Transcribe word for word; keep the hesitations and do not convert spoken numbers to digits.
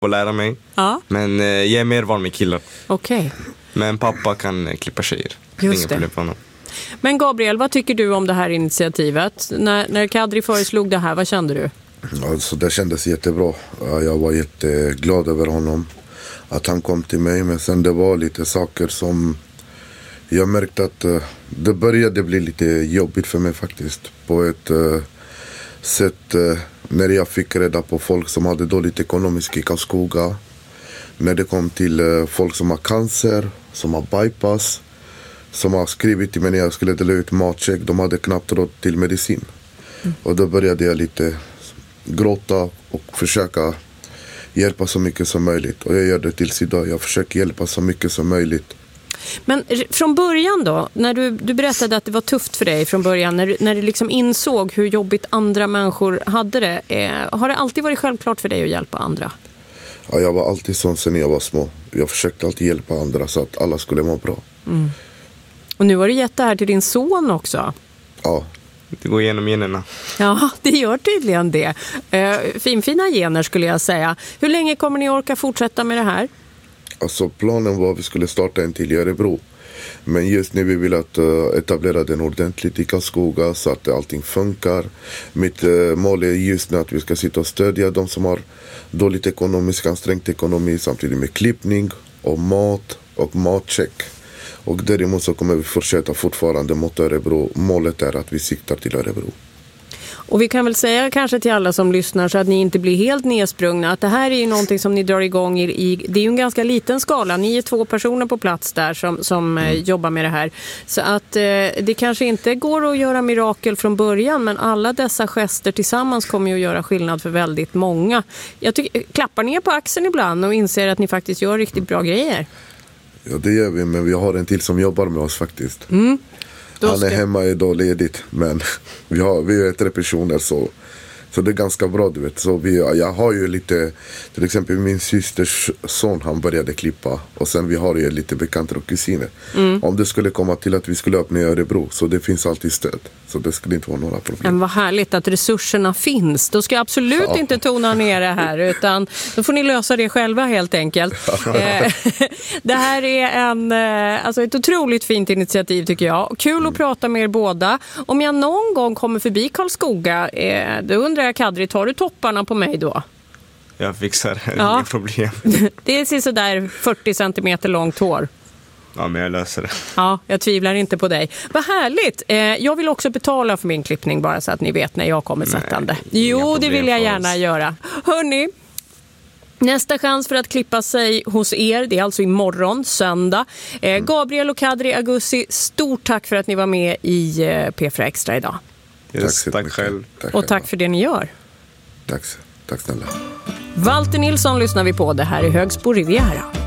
och lära mig. Ja. Men eh, jag är mer van med killar. Okej. Okay. Men pappa kan eh, klippa tjejer. Just det. det. Men Gabriel, vad tycker du om det här initiativet? När, när Kadri föreslog det här, vad kände du? Alltså, det kändes jättebra. Jag var jätteglad över honom. Att han kom till mig. Men sen det var lite saker som jag märkte att uh, det började bli lite jobbigt för mig faktiskt. På ett uh, sätt uh, när jag fick reda på folk som hade dåligt ekonomiskt i Karlskoga. När det kom till uh, folk som har cancer, som har bypass. Som har skrivit till mig när jag skulle dela ut matcheck. De hade knappt råd till medicin. Mm. Och då började jag lite gråta och försöka hjälpa så mycket som möjligt. Och jag gör det tills idag. Jag försöker hjälpa så mycket som möjligt. Men från början då, när du, du berättade att det var tufft för dig från början, när, när du liksom insåg hur jobbigt andra människor hade det, eh, har det alltid varit självklart för dig att hjälpa andra? Ja, jag var alltid sån sen jag var små. Jag försökte alltid hjälpa andra så att alla skulle må bra. Mm. Och nu har du gett det här till din son också. Ja. Det går igenom generna. Ja, det gör tydligen det. Eh, finfina gener skulle jag säga. Hur länge kommer ni orka fortsätta med det här? Alltså planen var att vi skulle starta en till i Örebro. Men just nu vi vill att uh, etablera den ordentligt i Karlskoga så att allting funkar. Mitt uh, mål är just nu att vi ska sitta och stödja de som har dåligt ekonomisk, ansträngt ekonomi samtidigt med klippning och mat och matcheck. Och däremot så kommer vi fortsätta fortfarande mot Örebro. Målet är att vi siktar till Örebro. Och vi kan väl säga kanske till alla som lyssnar så att ni inte blir helt nedsprungna att det här är ju någonting som ni drar igång i, i det är ju en ganska liten skala. Ni är två personer på plats där som, som mm. eh, jobbar med det här. Så att eh, det kanske inte går att göra mirakel från början, men alla dessa gester tillsammans kommer ju att göra skillnad för väldigt många. Jag tycker, klappar ni er på axeln ibland och inser att ni faktiskt gör riktigt bra grejer? Ja, det gör vi, men vi har en till som jobbar med oss faktiskt. Mm. Han är hemma idag ledigt, men vi, har, vi är tre personer så, så det är ganska bra, du vet. Så vi, jag har ju lite, till exempel min systers son, han började klippa. Och sen vi har ju lite bekanta och kusiner. Mm. Om det skulle komma till att vi skulle öppna i Örebro, så det finns alltid stöd. Så det skulle inte vara några problem. Men vad härligt att resurserna finns. Då ska jag absolut ja. inte tona ner det här, utan då får ni lösa det själva helt enkelt. Det här är en, alltså ett otroligt fint initiativ tycker jag. Kul mm. att prata med er båda. Om jag någon gång kommer förbi Karlskoga, då undrar jag, Kadri, tar du topparna på mig då? Jag fixar det, ja. inga problem. Det är så där fyrtio centimeter långt hår. Ja, men jag löser det. Ja, jag tvivlar inte på dig. Vad härligt. Eh, jag vill också betala för min klippning bara så att ni vet när jag kommer sättande. Nej, jo, det vill jag gärna göra. Hörrni, nästa chans för att klippa sig hos er, det är alltså imorgon, söndag. Eh, Gabriel och Kadri Agussi, stort tack för att ni var med i eh, P fyra Extra idag. Yes, tack, tack själv. Tack och tack för det ni gör. Tack, tack snälla. Walter Nilsson lyssnar vi på. Det här är Högsbo Riviera.